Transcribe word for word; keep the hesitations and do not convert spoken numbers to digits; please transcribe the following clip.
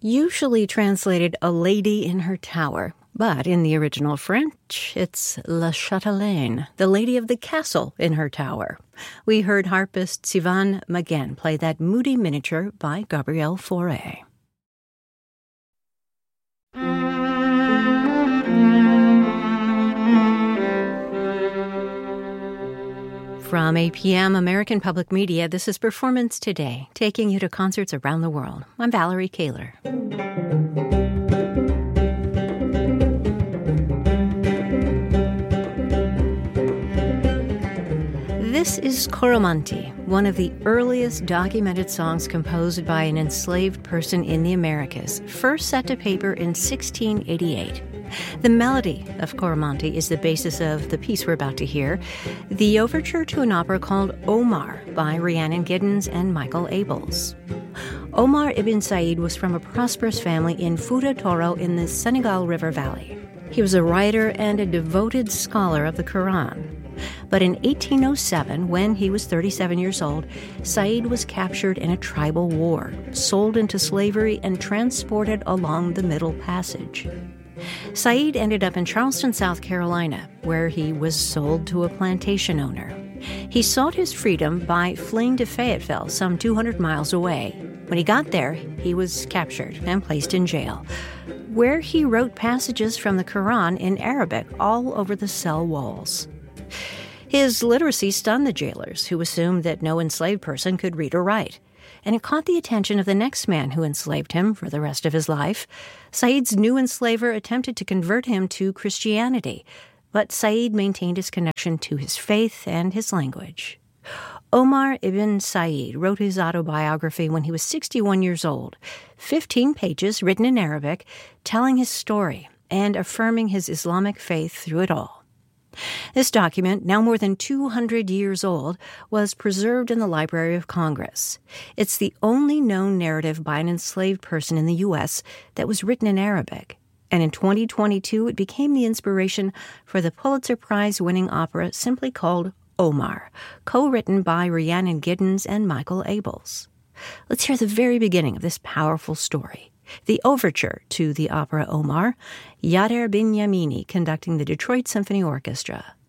usually translated a lady in her tower, but in the original French, it's La Chatelaine, the lady of the castle in her tower. We heard harpist Sivan Maguen play that moody miniature by Gabriel Fauré. From A P M American Public Media, this is Performance Today, taking you to concerts around the world. I'm Valerie Kaler. This is Coromantí, one of the earliest documented songs composed by an enslaved person in the Americas, first set to paper in sixteen eighty-eight. The melody of Coromantí is the basis of the piece we're about to hear, the overture to an opera called Omar by Rhiannon Giddens and Michael Abels. Omar Ibn Said was from a prosperous family in Fouta Toro in the Senegal River Valley. He was a writer and a devoted scholar of the Quran. But in eighteen oh seven, when he was thirty-seven years old, Said was captured in a tribal war, sold into slavery, and transported along the Middle Passage. Said ended up in Charleston, South Carolina, where he was sold to a plantation owner. He sought his freedom by fleeing to Fayetteville, some two hundred miles away. When he got there, he was captured and placed in jail, where he wrote passages from the Quran in Arabic all over the cell walls. His literacy stunned the jailers, who assumed that no enslaved person could read or write. And it caught the attention of the next man who enslaved him for the rest of his life. Said's new enslaver attempted to convert him to Christianity, but Said maintained his connection to his faith and his language. Omar Ibn Said wrote his autobiography when he was sixty-one years old, fifteen pages written in Arabic, telling his story and affirming his Islamic faith through it all. This document, now more than two hundred years old, was preserved in the Library of Congress. It's the only known narrative by an enslaved person in the U S that was written in Arabic. And in twenty twenty-two, it became the inspiration for the Pulitzer Prize-winning opera simply called Omar, co-written by Rhiannon Giddens and Michael Abels. Let's hear the very beginning of this powerful story. The overture to the opera Omar, Yader Binyamini conducting the Detroit Symphony Orchestra.